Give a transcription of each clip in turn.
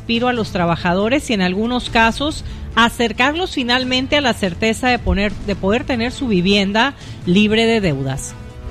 respiro a los trabajadores y en algunos casos acercarlos finalmente a la certeza de poder tener su vivienda libre de deudas.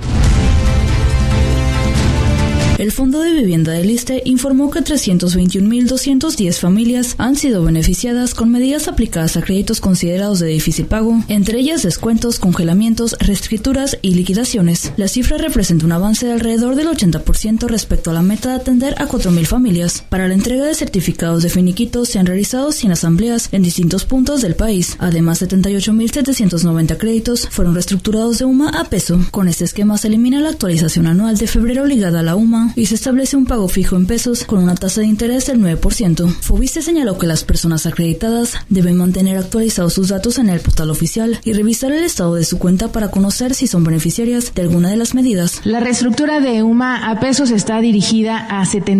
El Fondo de Vivienda del ISSSTE informó que 321.210 familias han sido beneficiadas con medidas aplicadas a créditos considerados de difícil pago, entre ellas descuentos, congelamientos, reescrituras y liquidaciones. La cifra representa un avance de alrededor del 80% respecto a la meta de atender a 4.000 familias. Para la entrega de certificados de finiquito se han realizado 100 asambleas en distintos puntos del país. Además, 78.790 créditos fueron reestructurados de UMA a peso. Con este esquema se elimina la actualización anual de febrero ligada a la UMA y se establece un pago fijo en pesos con una tasa de interés del 9%. Fobiste señaló que las personas acreditadas deben mantener actualizados sus datos en el portal oficial y revisar el estado de su cuenta para conocer si son beneficiarias de alguna de las medidas. La reestructura de UMA a pesos está dirigida a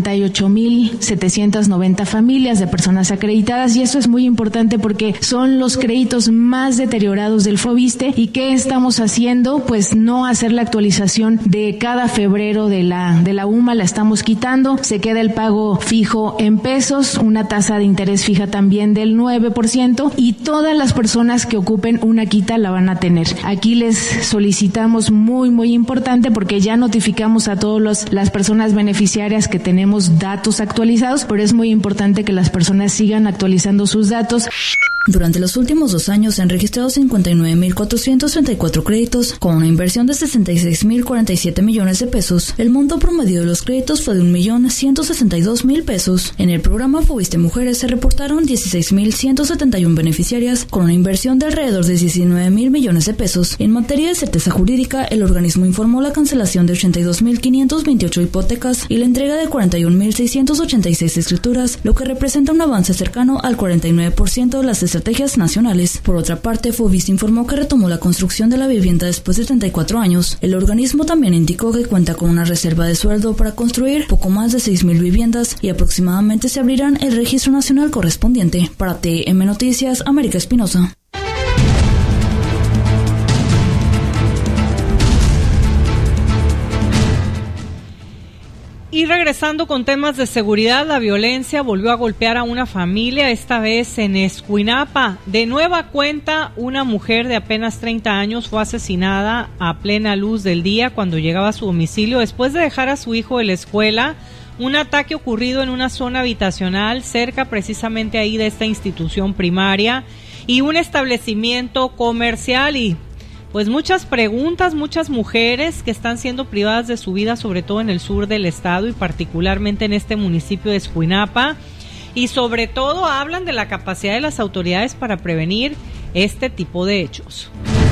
78.790 familias de personas acreditadas y esto es muy importante porque son los créditos más deteriorados del Fobiste. ¿Y qué estamos haciendo? Pues no hacer la actualización de cada febrero de la UMA, la estamos quitando, se queda el pago fijo en pesos, una tasa de interés fija también del 9% y todas las personas que ocupen una quita la van a tener. Aquí les solicitamos muy importante porque ya notificamos a todas las personas beneficiarias que tenemos datos actualizados, pero es muy importante que las personas sigan actualizando sus datos. Durante los últimos 2 años se han registrado 59.434 créditos con una inversión de 66.047 millones de pesos. El monto promedio de los créditos fue de 1.162.000 pesos. En el programa Fobiste Mujeres se reportaron 16.171 beneficiarias con una inversión de alrededor de 19.000 millones de pesos. En materia de certeza jurídica, el organismo informó la cancelación de 82.528 hipotecas y la entrega de 41.686 escrituras, lo que representa un avance cercano al 49% de las estrategias nacionales. Por otra parte, Fobiste informó que retomó la construcción de la vivienda después de 34 años. El organismo también indicó que cuenta con una reserva de sueldo para construir poco más de 6.000 viviendas y aproximadamente se abrirán el registro nacional correspondiente. Para TM Noticias, América Espinosa. Y regresando con temas de seguridad, la violencia volvió a golpear a una familia, esta vez en Escuinapa. De nueva cuenta, una mujer de apenas 30 años fue asesinada a plena luz del día cuando llegaba a su domicilio después de dejar a su hijo en la escuela. Un ataque ocurrido en una zona habitacional cerca precisamente ahí de esta institución primaria y un establecimiento comercial y pues muchas preguntas, muchas mujeres que están siendo privadas de su vida, sobre todo en el sur del estado y particularmente en este municipio de Escuinapa, y sobre todo hablan de la capacidad de las autoridades para prevenir este tipo de hechos.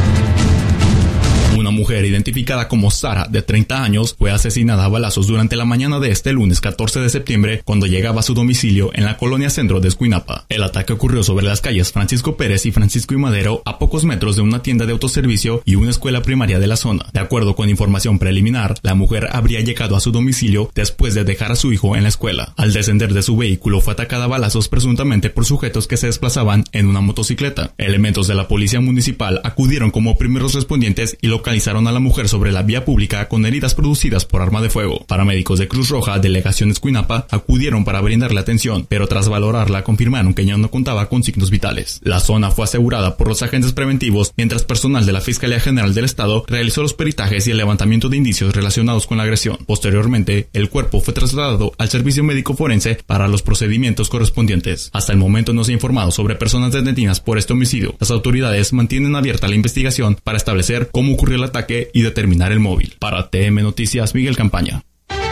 Una mujer identificada como Sara, de 30 años, fue asesinada a balazos durante la mañana de este lunes 14 de septiembre cuando llegaba a su domicilio en la colonia centro de Escuinapa. El ataque ocurrió sobre las calles Francisco Pérez y Francisco y Madero, a pocos metros de una tienda de autoservicio y una escuela primaria de la zona. De acuerdo con información preliminar, la mujer habría llegado a su domicilio después de dejar a su hijo en la escuela. Al descender de su vehículo fue atacada a balazos presuntamente por sujetos que se desplazaban en una motocicleta. Elementos de la policía municipal acudieron como primeros respondientes y localizaron a la mujer sobre la vía pública con heridas producidas por arma de fuego. Paramédicos de Cruz Roja, delegación Escuinapa, acudieron para brindarle atención, pero tras valorarla confirmaron que ya no contaba con signos vitales. La zona fue asegurada por los agentes preventivos, mientras personal de la Fiscalía General del Estado realizó los peritajes y el levantamiento de indicios relacionados con la agresión. Posteriormente, el cuerpo fue trasladado al servicio médico forense para los procedimientos correspondientes. Hasta el momento no se ha informado sobre personas detenidas por este homicidio. Las autoridades mantienen abierta la investigación para establecer cómo ocurrió el ataque y determinar el móvil. Para TM Noticias, Miguel Campaña.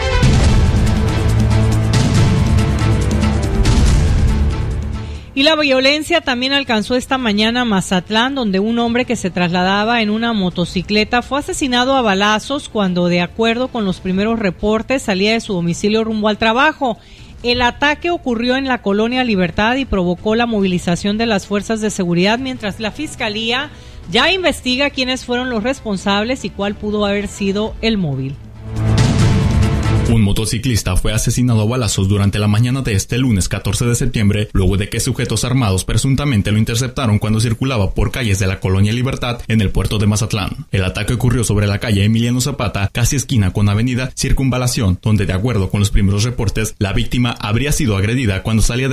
Y la violencia también alcanzó esta mañana Mazatlán, donde un hombre que se trasladaba en una motocicleta fue asesinado a balazos cuando, de acuerdo con los primeros reportes, salía de su domicilio rumbo al trabajo. El ataque ocurrió en la colonia Libertad y provocó la movilización de las fuerzas de seguridad, mientras la Fiscalía ya investiga quiénes fueron los responsables y cuál pudo haber sido el móvil. Un motociclista fue asesinado a balazos durante la mañana de este lunes 14 de septiembre, luego de que sujetos armados presuntamente lo interceptaron cuando circulaba por calles de la colonia Libertad en el puerto de Mazatlán. El ataque ocurrió sobre la calle Emiliano Zapata, casi esquina con avenida Circunvalación, donde, de acuerdo con los primeros reportes, la víctima habría sido agredida cuando salía de